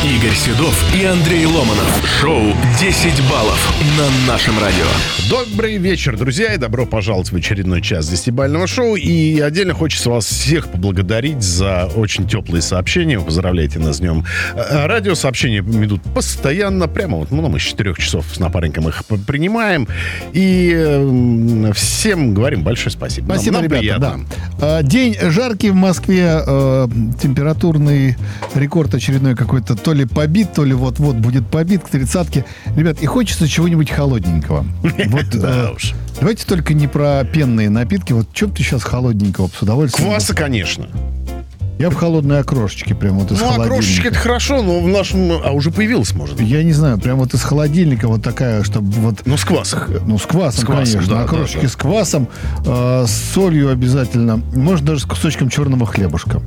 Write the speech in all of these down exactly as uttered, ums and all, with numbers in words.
Игорь Седов и Андрей Ломанов. Шоу «десять баллов» на нашем радио. Добрый вечер, друзья, и добро пожаловать в очередной час десятибалльного шоу. И отдельно хочется вас всех поблагодарить за очень теплые сообщения. Поздравляйте нас с днем. Радиосообщения идут постоянно, прямо вот, ну, мы с четырех часов с напарником их принимаем. И всем говорим большое спасибо. Спасибо, нам, нам ребята. Приятно. Да. День жаркий в Москве. Температурный рекорд очередной какой-то то ли побит, то ли вот-вот будет побит к тридцатке. Ребят, и хочется чего-нибудь холодненького. Вот, да уж. Давайте только не про пенные напитки. Вот что бы ты сейчас холодненького с удовольствием? Кваса, конечно. Я в холодной окрошечке прям вот из ну, холодильника. Ну, окрошечки это хорошо, но в нашем... А уже появилась, может быть? Я не знаю, прям вот из холодильника вот такая, чтобы вот... Ну, с квасом. Ну, с квасом, с квасом конечно. Да, окрошечки да, да. с квасом, э, с солью обязательно. Может, даже с кусочком черного хлебушка.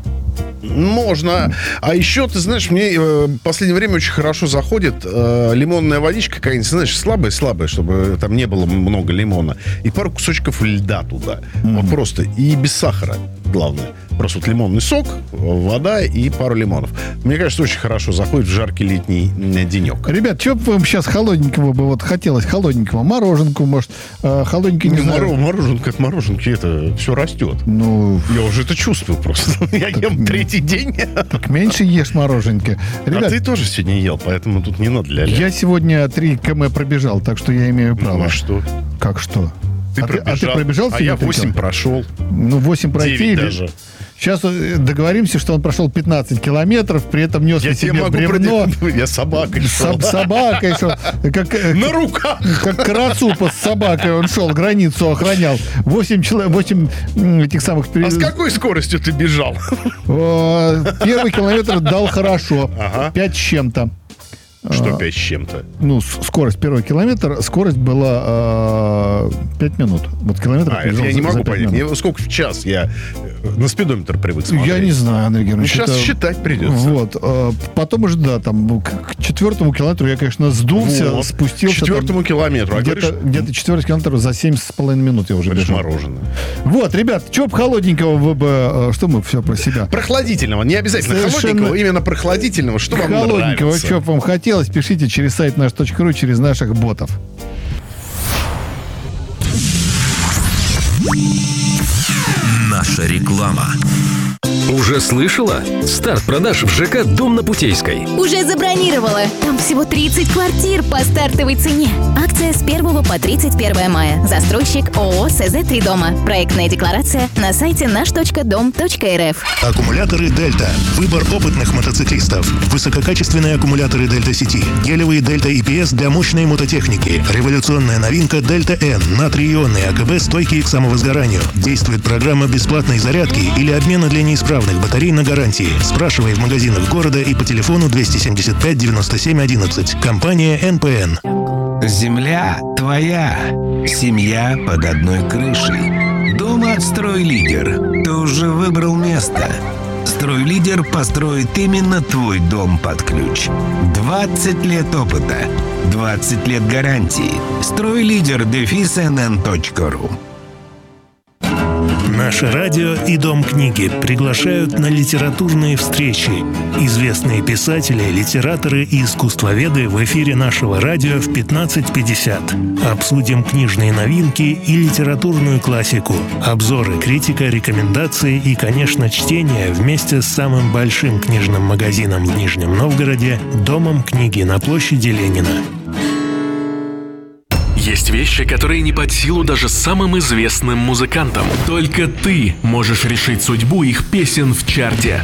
Можно. А еще, ты знаешь, мне э, в последнее время очень хорошо заходит э, лимонная водичка какая-нибудь, знаешь, слабая-слабая, чтобы там не было много лимона. И пару кусочков льда туда. Mm-hmm. Вот просто. И без сахара, главное. Просто вот лимонный сок, вода и пару лимонов. Мне кажется, очень хорошо заходит в жаркий летний денек. Ребят, что бы вам сейчас холодненького бы вот хотелось? Холодненького? Мороженку, может? Э, холодненький, не, не знаю. Моро, мороженка от мороженки это все растет. Ну... Я уже это чувствую просто. Я так, ем третий день. Так меньше ешь мороженки. Ребят, а ты тоже сегодня ел, поэтому тут не надо ля-ля. Я сегодня три километра пробежал, так что я имею право. Ну, что? Как что? Ты а, пробежал, ты, а ты пробежал? А я восемь прошел. Ну, восемь пройти. девять даже. Сейчас договоримся, что он прошел пятнадцать километров, при этом нес я на себе бревно. Пройти. Я собакой шел. С собакой шел. Как, на руках. Как Карацупа с собакой он шел, границу охранял. Восемь человек, восемь этих самых... А с какой скоростью ты бежал? Первый километр дал хорошо. Ага. Пять с чем-то. Что пять с чем-то? Ну, скорость первого километра, скорость была э, пять минут. Вот километр а, это я не могу понять. Мне сколько в час? Я на спидометр привык смотреть. Я не знаю, Андрей Георгиевич. Ну, сейчас это... считать придется. Вот. Э, потом уже, да, там, к четвертому километру я, конечно, сдулся, вот. спустился. К четвертому там, километру. А где-то, говоришь... где-то четвертый километр за семь с половиной минут я уже бежал. Мороженое. Вот, ребят, что бы холодненького вы бы... Что мы все про себя? Прохладительного. Не обязательно Совершенно... холодненького, именно прохладительного. Что вам нравится? Холодненького, что бы вам хотелось, пишите через сайт наш точка ру, через наших ботов. Наша реклама. Уже слышала? Старт продаж в ЖК «Дом на Путейской». Уже забронировала. Там всего тридцать квартир по стартовой цене. Акция с первого по тридцать первое мая. Застройщик ООО «СЗ три дома». Проектная декларация на сайте наш точка дом точка эр эф. Аккумуляторы «Дельта». Выбор опытных мотоциклистов. Высококачественные аккумуляторы «Дельта Сити». Гелевые «Дельта и пи эс» для мощной мототехники. Революционная новинка «Дельта Н». Натрий-ионные АКБ, стойкие к самовозгоранию. Действует программа бесплатной зарядки или обмена для неисправных батарей на гарантии. Спрашивай в магазинах города и по телефону двести семьдесят пять девяносто семь одиннадцать. Компания эн пэ эн. Земля твоя. Семья под одной крышей. Дом от «Стройлидер». Ты уже выбрал место. «Стройлидер» построит именно твой дом под ключ. двадцать лет опыта. двадцать лет гарантии. «Стройлидер» дефис эн эн точка ру. Наше радио и Дом книги приглашают на литературные встречи. Известные писатели, литераторы и искусствоведы в эфире нашего радио в пятнадцать пятьдесят. Обсудим книжные новинки и литературную классику. Обзоры, критика, рекомендации и, конечно, чтение вместе с самым большим книжным магазином в Нижнем Новгороде «Домом книги» на площади Ленина. Есть вещи, которые не под силу даже самым известным музыкантам. Только ты можешь решить судьбу их песен в чарте.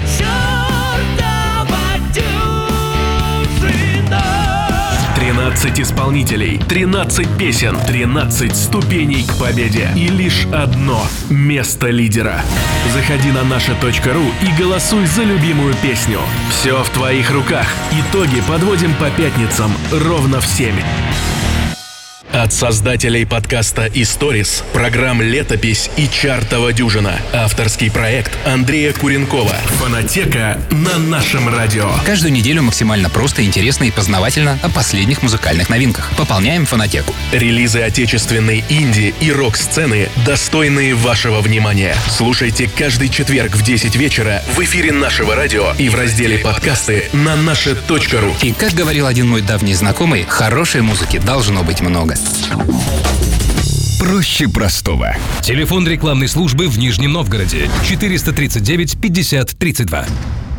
тринадцать исполнителей, тринадцать песен, тринадцать ступеней к победе. И лишь одно место лидера. Заходи на наша точка ру и голосуй за любимую песню. Все в твоих руках. Итоги подводим по пятницам ровно в семь. От создателей подкаста «Историс», программ «Летопись» и «Чартова дюжина». Авторский проект Андрея Куренкова. Фонотека на нашем радио. Каждую неделю максимально просто, интересно и познавательно о последних музыкальных новинках. Пополняем фонотеку. Релизы отечественной инди и рок-сцены, достойные вашего внимания. Слушайте каждый четверг в десять вечера в эфире нашего радио и в разделе «Подкасты» на наше точка ру. И, как говорил один мой давний знакомый, хорошей музыки должно быть много. Проще простого. Телефон рекламной службы в Нижнем Новгороде. четыреста тридцать девять пятьдесят тридцать два.